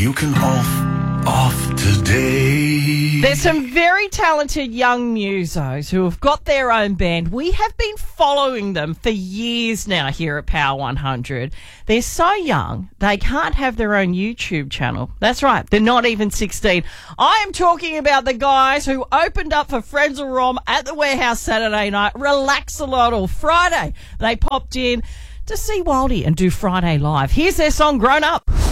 You can off today. There's some very talented young musos who have got their own band. We have been following them for years now here at Power 100. They're so young, they can't have their own YouTube channel. That's right, they're not even 16. I am talking about the guys who opened up for Frenzal Rhomb at the Warehouse Saturday night, Relax-A-Lot Friday. They popped in to see Wildy and do Friday Live. Here's their song, Grown Up.